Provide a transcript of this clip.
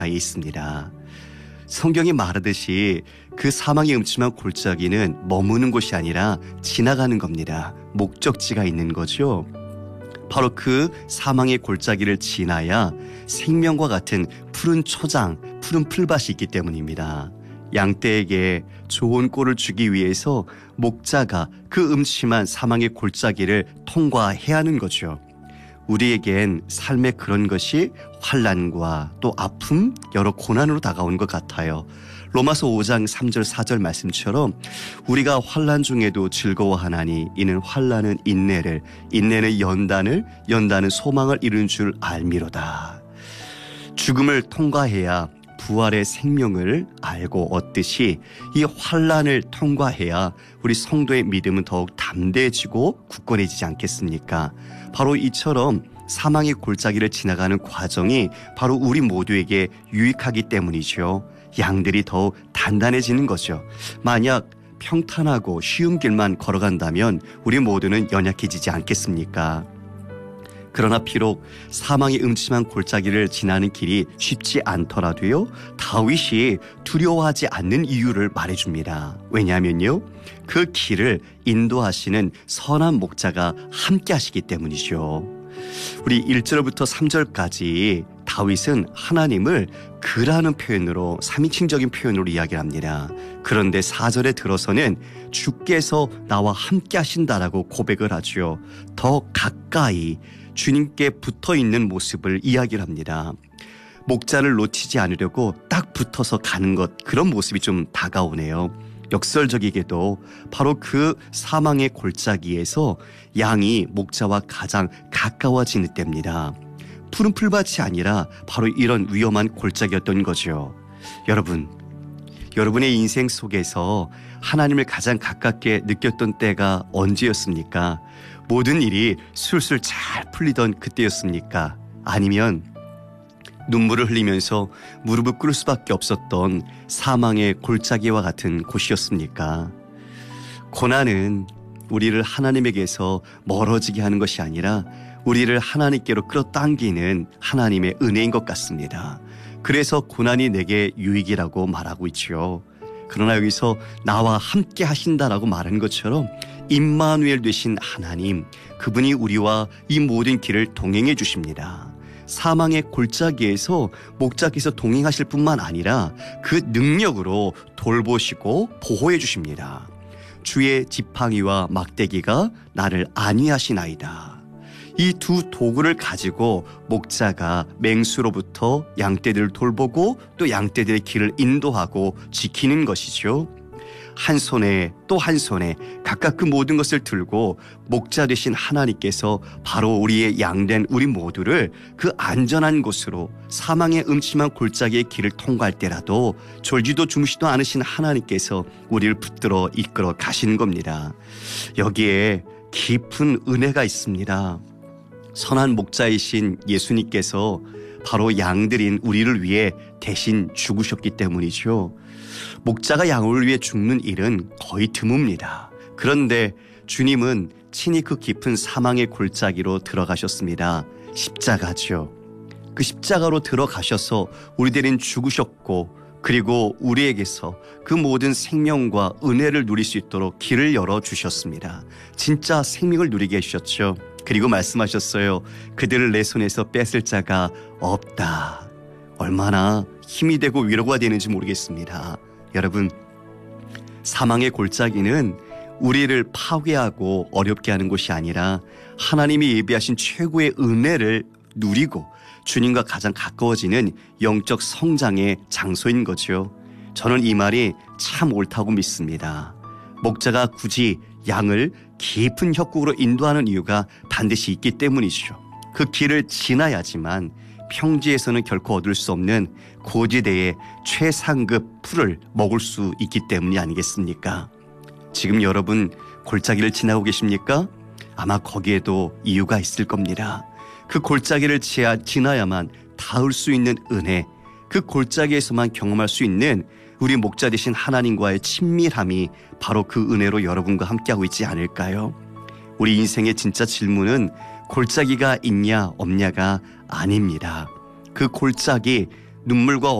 있습니다. 성경이 말하듯이 그 사망의 음침한 골짜기는 머무는 곳이 아니라 지나가는 겁니다. 목적지가 있는 거죠. 바로 그 사망의 골짜기를 지나야 생명과 같은 푸른 초장, 푸른 풀밭이 있기 때문입니다. 양떼에게 좋은 꼴을 주기 위해서 목자가 그 음침한 사망의 골짜기를 통과해야 하는 거죠. 우리에겐 삶의 그런 것이 환난과 또 아픔, 여러 고난으로 다가온 것 같아요. 로마서 5장 3절 4절 말씀처럼 우리가 환난 중에도 즐거워하나니 이는 환난은 인내를, 인내는 연단을, 연단은 소망을 이루는 줄 알미로다. 죽음을 통과해야 부활의 생명을 알고 얻듯이 이 환난을 통과해야 우리 성도의 믿음은 더욱 담대해지고 굳건해지지 않겠습니까? 바로 이처럼 사망의 골짜기를 지나가는 과정이 바로 우리 모두에게 유익하기 때문이죠. 양들이 더욱 단단해지는 거죠. 만약 평탄하고 쉬운 길만 걸어간다면 우리 모두는 연약해지지 않겠습니까? 그러나 비록 사망의 음침한 골짜기를 지나는 길이 쉽지 않더라도요, 다윗이 두려워하지 않는 이유를 말해줍니다. 왜냐하면요, 그 길을 인도하시는 선한 목자가 함께 하시기 때문이죠. 우리 1절부터 3절까지 다윗은 하나님을 그라는 표현으로, 3인칭적인 표현으로 이야기를 합니다. 그런데 4절에 들어서는 주께서 나와 함께 하신다라고 고백을 하죠. 더 가까이 주님께 붙어있는 모습을 이야기를 합니다. 목자를 놓치지 않으려고 딱 붙어서 가는 것, 그런 모습이 좀 다가오네요. 역설적이게도 바로 그 사망의 골짜기에서 양이 목자와 가장 가까워지는 때입니다. 푸른 풀밭이 아니라 바로 이런 위험한 골짜기였던 거죠. 여러분의 인생 속에서 하나님을 가장 가깝게 느꼈던 때가 언제였습니까? 모든 일이 술술 잘 풀리던 그때였습니까? 아니면 눈물을 흘리면서 무릎을 꿇을 수밖에 없었던 사망의 골짜기와 같은 곳이었습니까? 고난은 우리를 하나님에게서 멀어지게 하는 것이 아니라 우리를 하나님께로 끌어당기는 하나님의 은혜인 것 같습니다. 그래서 고난이 내게 유익이라고 말하고 있죠. 그러나 여기서 나와 함께 하신다라고 말하는 것처럼 임마누엘 되신 하나님, 그분이 우리와 이 모든 길을 동행해 주십니다. 사망의 골짜기에서 목자께서 동행하실 뿐만 아니라 그 능력으로 돌보시고 보호해 주십니다. 주의 지팡이와 막대기가 나를 안위하시나이다. 이 두 도구를 가지고 목자가 맹수로부터 양떼들을 돌보고 또 양떼들의 길을 인도하고 지키는 것이죠. 한 손에 또 한 손에 각각 그 모든 것을 들고 목자 되신 하나님께서 바로 우리의 양된 우리 모두를 그 안전한 곳으로, 사망의 음침한 골짜기의 길을 통과할 때라도 졸지도 주무시도 않으신 하나님께서 우리를 붙들어 이끌어 가시는 겁니다. 여기에 깊은 은혜가 있습니다. 선한 목자이신 예수님께서 바로 양들인 우리를 위해 대신 죽으셨기 때문이죠. 목자가 양을 위해 죽는 일은 거의 드뭅니다. 그런데 주님은 친히 그 깊은 사망의 골짜기로 들어가셨습니다. 십자가죠. 그 십자가로 들어가셔서 우리들은 죽으셨고, 그리고 우리에게서 그 모든 생명과 은혜를 누릴 수 있도록 길을 열어주셨습니다. 진짜 생명을 누리게 해주셨죠. 그리고 말씀하셨어요. 그들을 내 손에서 뺏을 자가 없다. 얼마나 힘이 되고 위로가 되는지 모르겠습니다. 여러분, 사망의 골짜기는 우리를 파괴하고 어렵게 하는 곳이 아니라 하나님이 예비하신 최고의 은혜를 누리고 주님과 가장 가까워지는 영적 성장의 장소인 거죠. 저는 이 말이 참 옳다고 믿습니다. 목자가 굳이 양을 깊은 협곡으로 인도하는 이유가 반드시 있기 때문이죠. 그 길을 지나야지만 평지에서는 결코 얻을 수 없는 고지대의 최상급 풀을 먹을 수 있기 때문이 아니겠습니까? 지금 여러분 골짜기를 지나고 계십니까? 아마 거기에도 이유가 있을 겁니다. 그 골짜기를 지나야만 닿을 수 있는 은혜, 그 골짜기에서만 경험할 수 있는 우리 목자 되신 하나님과의 친밀함이 바로 그 은혜로 여러분과 함께하고 있지 않을까요? 우리 인생의 진짜 질문은 골짜기가 있냐 없냐가 아닙니다. 그 골짜기 눈물과